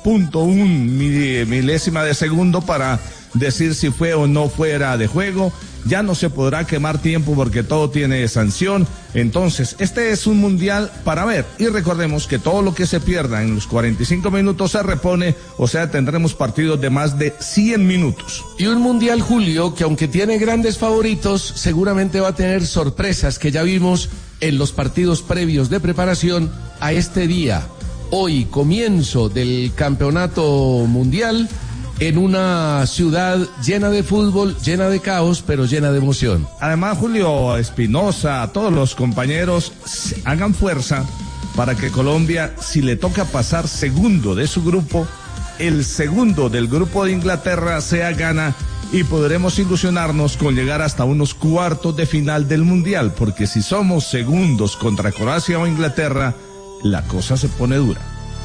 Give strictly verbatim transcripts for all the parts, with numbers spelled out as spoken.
punto un milésima de segundo para decir si fue o no fuera de juego. Ya no se podrá quemar tiempo porque todo tiene sanción. Entonces, este es un mundial para ver. Y recordemos que todo lo que se pierda en los cuarenta y cinco minutos se repone, o sea, tendremos partidos de más de cien minutos. Y un mundial, Julio, que aunque tiene grandes favoritos, seguramente va a tener sorpresas que ya vimos en los partidos previos de preparación a este día. Hoy, comienzo del campeonato mundial en una ciudad llena de fútbol, llena de caos, pero llena de emoción. Además, Julio Espinosa, todos los compañeros hagan fuerza para que Colombia, si le toca pasar segundo de su grupo, el segundo del grupo de Inglaterra sea gana y podremos ilusionarnos con llegar hasta unos cuartos de final del Mundial, porque si somos segundos contra Croacia o Inglaterra, la cosa se pone dura.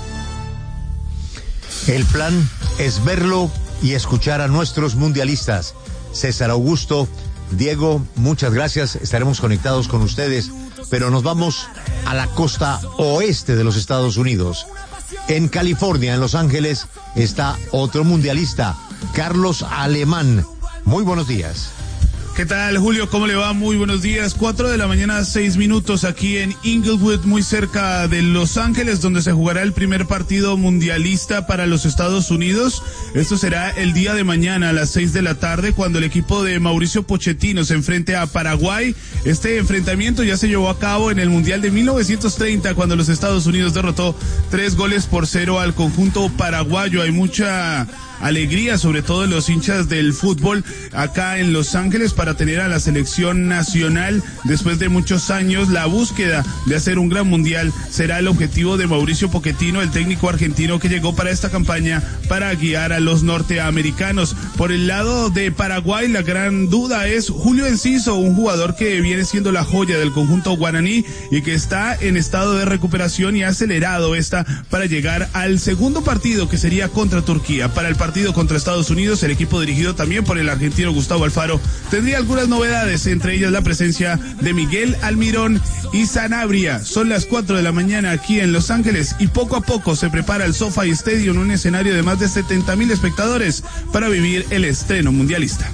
El plan es verlo y escuchar a nuestros mundialistas. César Augusto, Diego, muchas gracias, estaremos conectados con ustedes, pero nos vamos a la costa oeste de los Estados Unidos. En California, en Los Ángeles, está otro mundialista, Carlos Alemán. Muy buenos días. ¿Qué tal, Julio? ¿Cómo le va? Muy buenos días. Cuatro de la mañana, seis minutos aquí en Inglewood, muy cerca de Los Ángeles, donde se jugará el primer partido mundialista para los Estados Unidos. Esto será el día de mañana a las seis de la tarde, cuando el equipo de Mauricio Pochettino se enfrente a Paraguay. Este enfrentamiento ya se llevó a cabo en el Mundial de mil novecientos treinta, cuando los Estados Unidos derrotó tres goles por cero al conjunto paraguayo. Hay mucha alegría, sobre todo en los hinchas del fútbol acá en Los Ángeles, para tener a la selección nacional después de muchos años. La búsqueda de hacer un gran mundial será el objetivo de Mauricio Pochettino, el técnico argentino que llegó para esta campaña para guiar a los norteamericanos. Por el lado de Paraguay, la gran duda es Julio Enciso, un jugador que viene siendo la joya del conjunto guaraní y que está en estado de recuperación y ha acelerado esta para llegar al segundo partido, que sería contra Turquía. Para el partido contra Estados Unidos, el equipo dirigido también por el argentino Gustavo Alfaro tendría algunas novedades, entre ellas la presencia de Miguel Almirón y Sanabria. Son las cuatro de la mañana aquí en Los Ángeles y poco a poco se prepara el SoFi Stadium, un escenario de más de setenta mil espectadores, para vivir el estreno mundialista.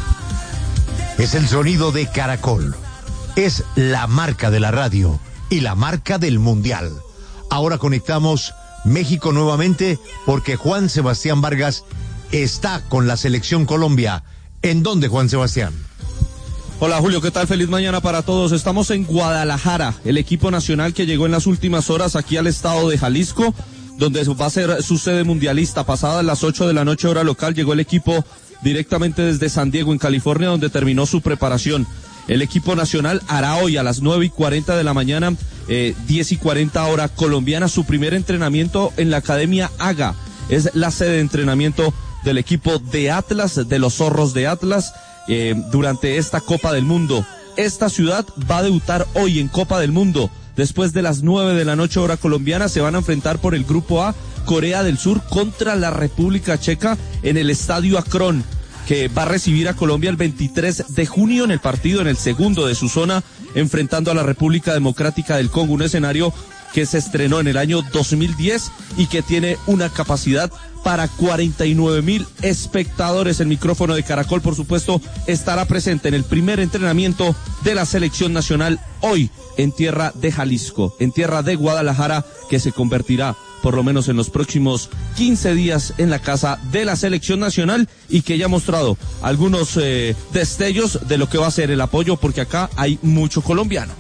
Es el sonido de Caracol. Es la marca de la radio y la marca del mundial. Ahora conectamos México nuevamente, porque Juan Sebastián Vargas está con la selección Colombia. ¿En dónde, Juan Sebastián? Hola, Julio, ¿qué tal? Feliz mañana para todos. Estamos en Guadalajara, el equipo nacional que llegó en las últimas horas aquí al estado de Jalisco, donde va a ser su sede mundialista. Pasadas las ocho de la noche hora local, llegó el equipo directamente desde San Diego, en California, donde terminó su preparación. El equipo nacional hará hoy a las nueve y cuarenta de la mañana, eh, diez y cuarenta hora colombiana, su primer entrenamiento en la Academia Haga. Es la sede de entrenamiento del equipo de Atlas, de los Zorros de Atlas, eh, durante esta Copa del Mundo. Esta ciudad va a debutar hoy en Copa del Mundo. Después de las nueve de la noche hora colombiana, se van a enfrentar por el Grupo A, Corea del Sur contra la República Checa en el Estadio Akron, que va a recibir a Colombia el veintitrés de junio en el partido, en el segundo de su zona, enfrentando a la República Democrática del Congo, un escenario que se estrenó en el año dos mil diez y que tiene una capacidad para cuarenta y nueve mil espectadores. El micrófono de Caracol, por supuesto, estará presente en el primer entrenamiento de la selección nacional hoy en tierra de Jalisco, en tierra de Guadalajara, que se convertirá por lo menos en los próximos quince días en la casa de la selección nacional, y que ya ha mostrado algunos eh, destellos de lo que va a ser el apoyo, porque acá hay mucho colombiano.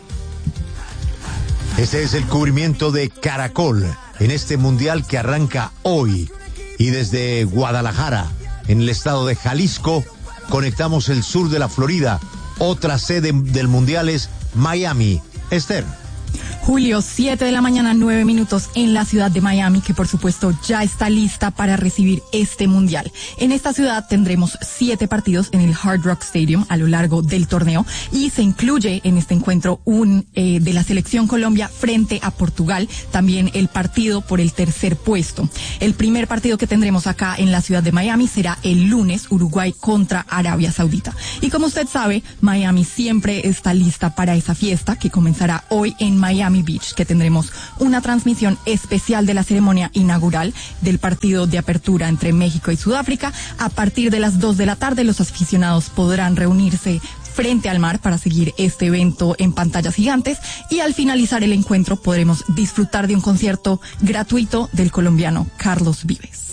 Este es el cubrimiento de Caracol en este mundial que arranca hoy, y desde Guadalajara, en el estado de Jalisco, conectamos el sur de la Florida. Otra sede del mundial es Miami. Esther. Julio, siete de la mañana, nueve minutos en la ciudad de Miami, que por supuesto ya está lista para recibir este mundial. En esta ciudad tendremos siete partidos en el Hard Rock Stadium a lo largo del torneo, y se incluye en este encuentro un eh, de la selección Colombia frente a Portugal, también el partido por el tercer puesto. El primer partido que tendremos acá en la ciudad de Miami será el lunes, Uruguay contra Arabia Saudita. Y como usted sabe, Miami siempre está lista para esa fiesta que comenzará hoy en Miami, Miami Beach, que tendremos una transmisión especial de la ceremonia inaugural del partido de apertura entre México y Sudáfrica. A partir de las dos de la tarde, los aficionados podrán reunirse frente al mar para seguir este evento en pantallas gigantes, y al finalizar el encuentro podremos disfrutar de un concierto gratuito del colombiano Carlos Vives.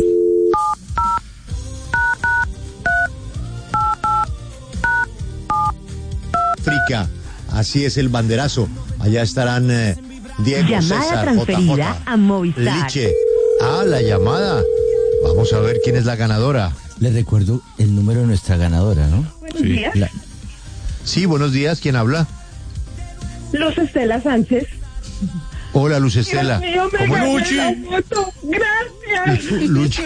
África, así es el banderazo. Allá estarán eh, Diego, llamada César, transferida J J, a Movistar. Liche. Ah, la llamada. Vamos a ver quién es la ganadora. Les recuerdo el número de nuestra ganadora, ¿no? Buenos días. La... Sí, buenos días. ¿Quién habla? Luz Estela Sánchez. Hola, Luz Estela. Dios mío, me ¿Cómo gané Luchi? la moto. Gracias. Luchi.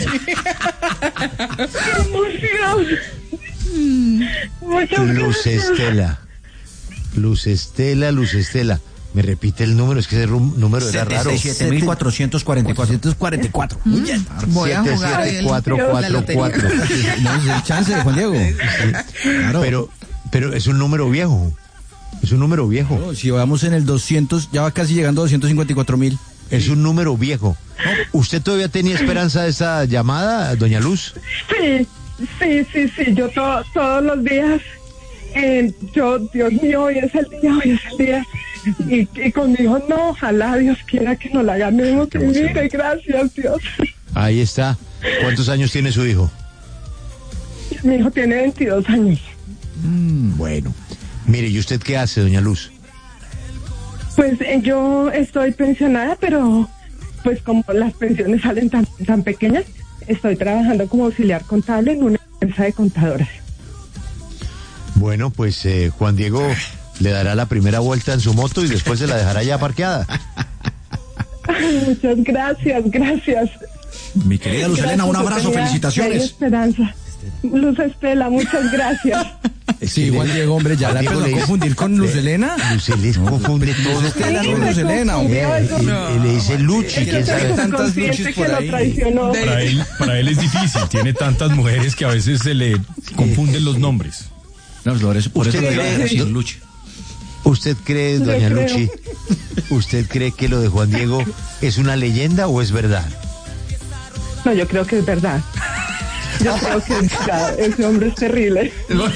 ¡Qué emoción! Muchas Luz gracias. Estela. Luz Estela, Luz Estela. Me repite el número, es que ese rum- número era raro. siete mil cuatrocientos cuarenta y cuatro. Muy bien. Voy a siete jugar siete el- cuatro la cuatro lotería. cuatro. No, es el chance de Juan Diego. Claro. Pero, pero es un número viejo. Es un número viejo. No, si vamos en el doscientos, ya va casi llegando a doscientos cincuenta y cuatro mil. Es un número viejo. ¿Usted todavía tenía esperanza de esa llamada, doña Luz? Sí, sí, sí, sí. Yo to- todos los días, eh, yo, Dios mío, hoy es el día, hoy es el día. Y, y con mi hijo, no, ojalá Dios quiera que nos la ganemos. Y mire, gracias, Dios. Ahí está. ¿Cuántos años tiene su hijo? Mi hijo tiene veintidós años. Mm, bueno. Mire, ¿y usted qué hace, doña Luz? Pues eh, yo estoy pensionada, pero pues como las pensiones salen tan, tan pequeñas, estoy trabajando como auxiliar contable en una empresa de contadoras. Bueno, pues eh, Juan Diego le dará la primera vuelta en su moto y después se la dejará ya parqueada. Ay, muchas gracias, gracias. Mi querida Luz Elena, un Gracias, abrazo, yo tenía- felicitaciones. tenía esperanza. Luz Estela, muchas gracias. Sí, Juan Diego, hombre, ya la Diego empezó le a dice- confundir con Luz Elena. Luz les confunde todo. Estela, Sí, no, me Luz Elena, hombre. confundió, Eh, eso. y- y le dice Luchi, Es que quién sabe. soy tantas consciente luchis que por lo ahí. traicionó. Para él, para él es difícil, tiene tantas mujeres que a veces se le confunden los nombres. No, por eso, por eso ¿Usted lo cree- iba a decir Luchi. ¿Usted cree, Yo doña creo. Luchi, usted cree que lo de Juan Diego es una leyenda o es verdad? No, yo creo que es verdad. Yo creo que ya, ese hombre es terrible.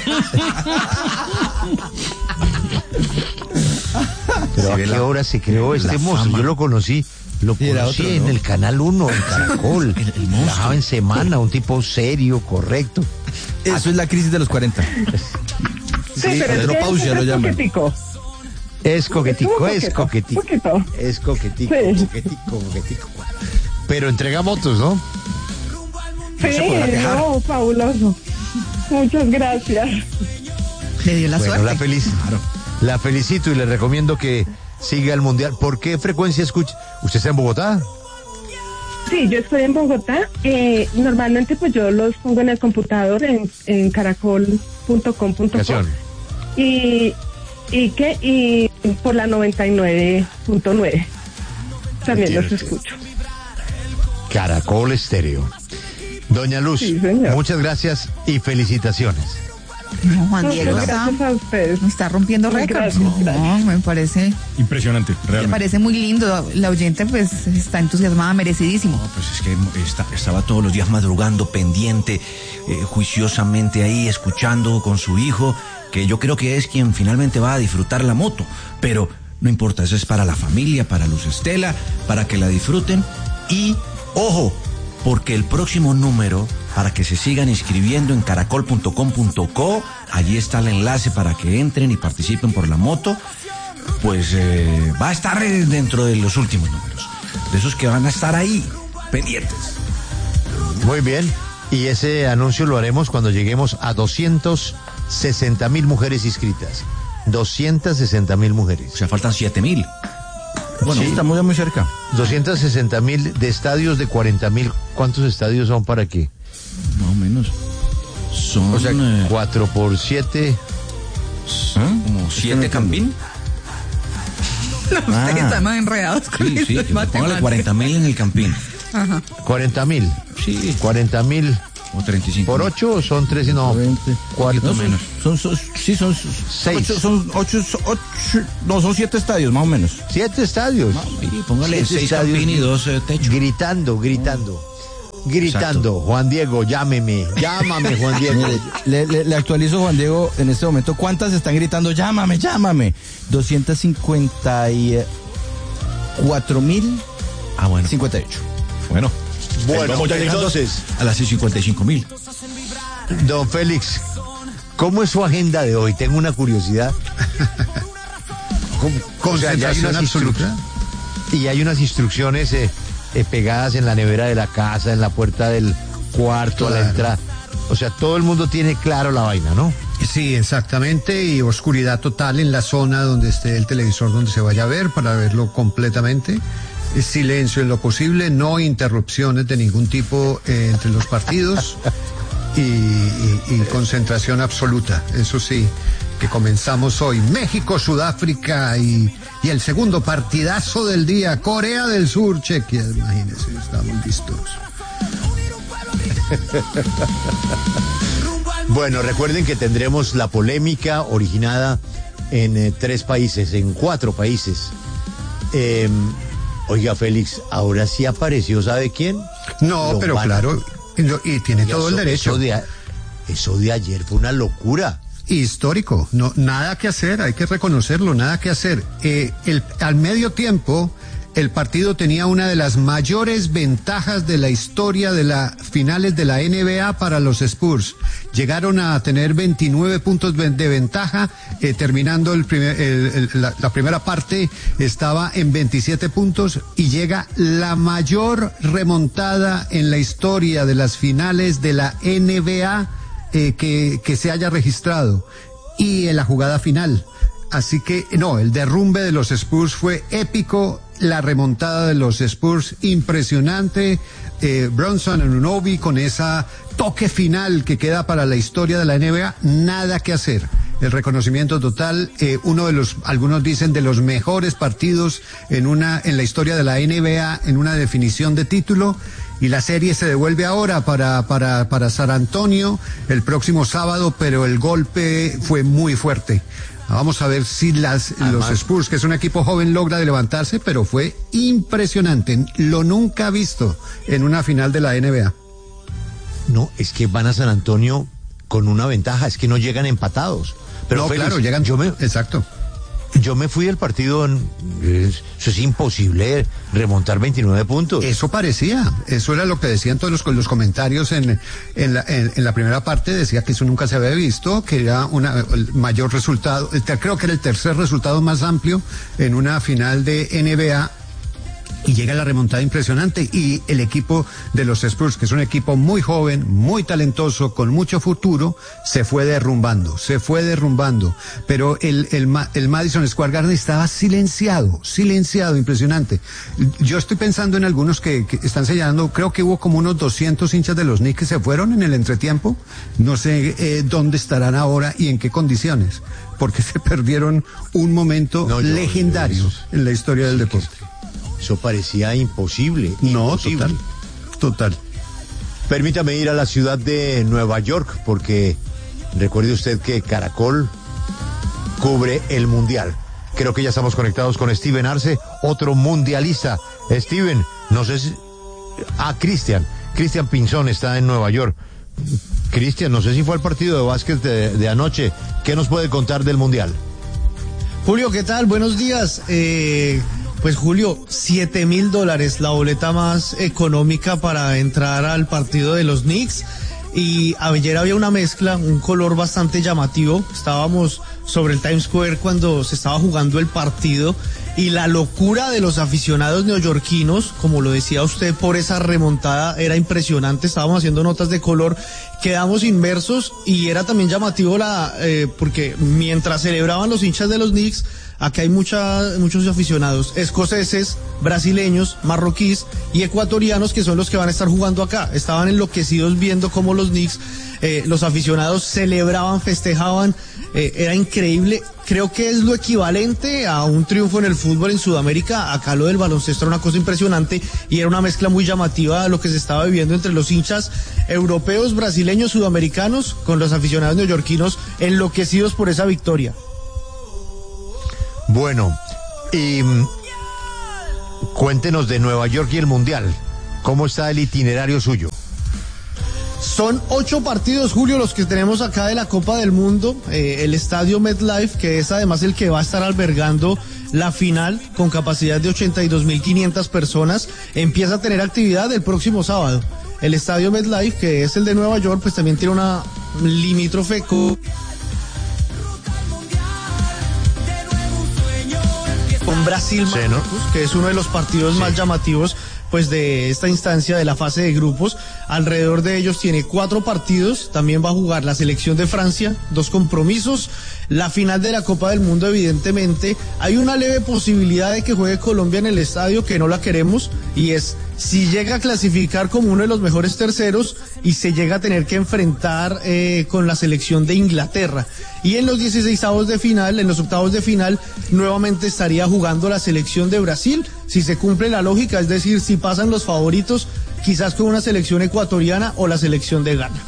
Pero ¿a qué hora se creó este monstruo? Yo lo conocí, lo Sí, era conocí otro, en ¿no? el Canal uno, en Caracol. Trabajaba en Semana, un tipo serio, correcto. Eso es la crisis de los cuarenta. Sí, pero es que menopausia ese lo es llaman. coquetico. Es coquetico, Es es un coquetico. poquito. Es coquetico, Sí. coquetico, coquetico. Pero entrega motos, ¿no? Sí, no, fabuloso. Muchas gracias. Le dio la Bueno, suerte. la feliz, la felicito y le recomiendo que siga el mundial. ¿Por qué frecuencia escucha? ¿Usted está en Bogotá? Sí, yo estoy en Bogotá. Eh, normalmente pues yo los pongo en el computador en, en caracol punto com punto co Aplicación. y y que y por la noventa y nueve punto nueve también los Entiendo. escucho. Caracol Estéreo. Doña Luz, Sí, señor. muchas gracias y felicitaciones. No, Juan Diego Muchas está, gracias a ustedes. está rompiendo récords. Gracias, gracias. No, me parece, Impresionante, me realmente. parece muy lindo. La oyente pues está entusiasmada, merecidísimo. No, pues es que está- estaba todos los días madrugando, pendiente, eh, juiciosamente ahí, escuchando con su hijo, que yo creo que es quien finalmente va a disfrutar la moto. Pero no importa, eso es para la familia, para Luz Estela, para que la disfruten. Y, ojo, porque el próximo número, para que se sigan inscribiendo en caracol punto com punto co, allí está el enlace para que entren y participen por la moto, pues eh, va a estar eh, dentro de los últimos números, de esos que van a estar ahí, pendientes. Muy bien. Y ese anuncio lo haremos cuando lleguemos a doscientas sesenta mil mujeres inscritas. doscientas sesenta mil mujeres. O sea, faltan siete mil. Bueno, Sí. estamos ya muy cerca. doscientas sesenta mil de estadios de cuarenta mil. ¿Cuántos estadios son para qué? Más o menos. Son O sea, eh, cuatro por siete. como siete campín. Ustedes están más enredados con Sí, sí, esas póngale matemáticas. cuarenta mil en el campín. Ajá. cuarenta mil. Sí. cuarenta mil O treinta y cinco. ¿Por ocho son tres y no? veinte, cuatro no, menos. Son, son, son, sí, son seis. Ocho, son ocho, ocho, no, son siete estadios, más o menos. Siete estadios. No, mire, póngale Siete seis estadios campín y dos eh, techos. Gritando, gritando. Gritando, Juan Diego, llámeme, llámame, Juan Diego. Mire, le, le, le actualizo, Juan Diego, en este momento, ¿cuántas están gritando? Llámame, llámame. doscientos cincuenta y cuatro mil Ah, bueno. cincuenta y ocho. Bueno. Bueno, vamos ya llegando entonces, a las seis cincuenta y cinco mil. don Félix, ¿cómo es su agenda de hoy? Tengo una curiosidad. O sea, ya hay unas absoluta. instru- y hay unas instrucciones eh, eh, pegadas en la nevera de la casa, en la puerta del cuarto, Claro. a la entrada. O sea, todo el mundo tiene claro la vaina, ¿no? Sí, exactamente, y oscuridad total en la zona donde esté el televisor donde se vaya a ver para verlo completamente. Silencio en lo posible, no interrupciones de ningún tipo eh, entre los partidos y, y- y concentración absoluta. Eso sí, que comenzamos hoy. México, Sudáfrica y, y el segundo partidazo del día, Corea del Sur, Chequia. Imagínense, estamos listos. Bueno, recuerden que tendremos la polémica originada en eh, tres países, en cuatro países. Eh, oiga, Félix, ahora sí apareció, ¿sabe quién? No, Lo pero van- claro, y, lo- y tiene Oiga, todo el eso- derecho. Eso de, a- eso de ayer fue una locura. Histórico, no, nada que hacer, hay que reconocerlo, nada que hacer. Eh, el, al medio tiempo, el partido tenía una de las mayores ventajas de la historia de las finales de la N B A para los Spurs. Llegaron a tener veintinueve puntos de ventaja, eh, terminando el primer, el- el- la, la primera parte estaba en veintisiete puntos y llega la mayor remontada en la historia de las finales de la N B A eh, que, que se haya registrado, y en la jugada final. Así que, no, el derrumbe de los Spurs fue épico, la remontada de los Spurs impresionante, eh, Bronson Anunoby con esa toque final que queda para la historia de la N B A, nada que hacer. El reconocimiento total, eh, uno de los, algunos dicen, de los mejores partidos en una, en la historia de la N B A, en una definición de título. Y la serie se devuelve ahora para, para, para San Antonio el próximo sábado, pero el golpe fue muy fuerte. Vamos a ver si las, Además, los Spurs, que es un equipo joven, logra de levantarse, pero fue impresionante. Lo nunca visto en una final de la N B A. No, es que van a San Antonio con una ventaja, es que no llegan empatados. Pero No, Félix, claro, llegan. Yo me, Exacto. yo me fui del partido, en, es- eso es imposible, remontar veintinueve puntos. Eso parecía, eso era lo que decían todos los, los comentarios en, en, la, en, en la primera parte, decía que eso nunca se había visto, que era una, el mayor resultado, el ter- creo que era el tercer resultado más amplio en una final de N B A. Y llega la remontada impresionante, y el equipo de los Spurs, que es un equipo muy joven, muy talentoso, con mucho futuro, se fue derrumbando, se fue derrumbando. Pero el, el, Ma- el Madison Square Garden estaba silenciado, silenciado, impresionante. Yo estoy pensando en algunos que, que están señalando, creo que hubo como unos doscientos hinchas de los Knicks que se fueron en el entretiempo. No sé eh, dónde estarán ahora y en qué condiciones, porque se perdieron un momento No, yo- legendario yo- en la historia del deporte. Eso parecía imposible. No, imposible. total, total. Permítame ir a la ciudad de Nueva York, porque recuerde usted que Caracol cubre el Mundial. Creo que ya estamos conectados con Steven Arce, otro mundialista. Steven, no sé si... Ah, Cristian. Cristian Pinzón está en Nueva York. Cristian, no sé si fue el partido de básquet de, de anoche. ¿Qué nos puede contar del Mundial? Julio, ¿qué tal? Buenos días. Eh, pues Julio, siete mil dólares, la boleta más económica para entrar al partido de los Knicks. Y ayer había una mezcla, un color bastante llamativo. Estábamos sobre el Times Square cuando se estaba jugando el partido, y la locura de los aficionados neoyorquinos, como lo decía usted, por esa remontada era impresionante. Estábamos haciendo notas de color, quedamos inmersos, y era también llamativo la eh, porque mientras celebraban los hinchas de los Knicks, Acá hay mucha, muchos aficionados escoceses, brasileños, marroquíes y ecuatorianos que son los que van a estar jugando acá. Estaban enloquecidos viendo cómo los Knicks, eh, los aficionados celebraban, festejaban, eh, era increíble. Creo que es lo equivalente a un triunfo en el fútbol en Sudamérica. Acá lo del baloncesto era una cosa impresionante y era una mezcla muy llamativa de lo que se estaba viviendo entre los hinchas europeos, brasileños, sudamericanos, con los aficionados neoyorquinos enloquecidos por esa victoria. Bueno, y mm, cuéntenos de Nueva York y el Mundial. ¿Cómo está el itinerario suyo? Son ocho partidos, Julio, los que tenemos acá de la Copa del Mundo. Eh, el estadio MetLife, que es además el que va a estar albergando la final con capacidad de ochenta y dos mil quinientas personas, empieza a tener actividad el próximo sábado. El estadio MetLife, que es el de Nueva York, pues también tiene una limítrofe con... con Brasil, sí, ¿no? Que es uno de los partidos sí. más llamativos pues de esta instancia de la fase de grupos. Alrededor de ellos tiene cuatro partidos, también va a jugar la selección de Francia, dos compromisos, la final de la Copa del Mundo. Evidentemente hay una leve posibilidad de que juegue Colombia en el estadio, que no la queremos, y es si llega a clasificar como uno de los mejores terceros y se llega a tener que enfrentar eh, con la selección de Inglaterra. Y en los dieciseisavos de final, en los octavos de final, nuevamente estaría jugando la selección de Brasil, si se cumple la lógica, es decir, si pasan los favoritos, quizás con una selección ecuatoriana o la selección de Ghana.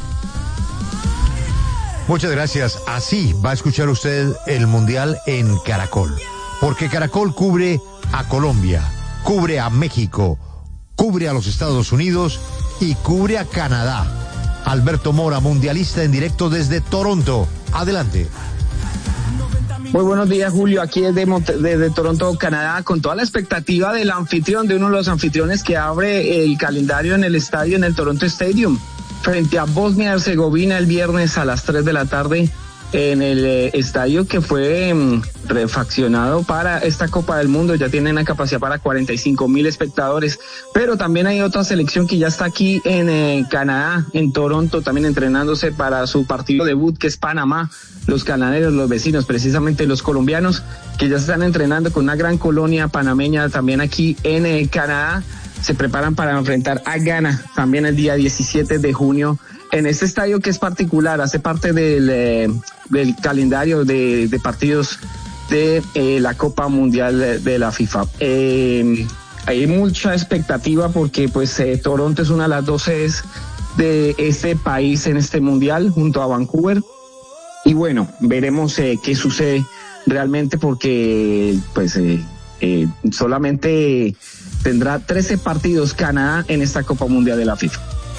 Muchas gracias. Así va a escuchar usted el Mundial en Caracol, porque Caracol cubre a Colombia, cubre a México, cubre a los Estados Unidos y cubre a Canadá. Alberto Mora, mundialista en directo desde Toronto. Adelante. Muy buenos días, Julio, aquí desde, desde Toronto, Canadá, con toda la expectativa del anfitrión, de uno de los anfitriones que abre el calendario en el estadio, en el Toronto Stadium, frente a Bosnia y Herzegovina el viernes a las tres de la tarde en el eh, estadio que fue um, refaccionado para esta Copa del Mundo. Ya tienen la capacidad para cuarenta y cinco mil espectadores, pero también hay otra selección que ya está aquí en eh, Canadá, en Toronto, también entrenándose para su partido debut, que es Panamá. Los canadienses, los vecinos, precisamente los colombianos, que ya se están entrenando con una gran colonia panameña también aquí en eh, Canadá, se preparan para enfrentar a Ghana también el día diecisiete de junio en este estadio, que es particular, hace parte del, eh, del calendario de, de partidos de eh, la Copa Mundial de, de la FIFA. Eh, hay mucha expectativa porque pues eh, Toronto es una de las dos sedes de este país en este mundial, junto a Vancouver. Y bueno, veremos eh, qué sucede realmente, porque pues eh, eh, solamente tendrá trece partidos Canadá en esta Copa Mundial de la FIFA.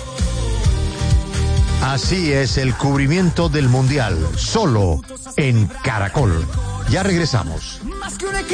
Así es el cubrimiento del Mundial, solo en Caracol. Ya regresamos.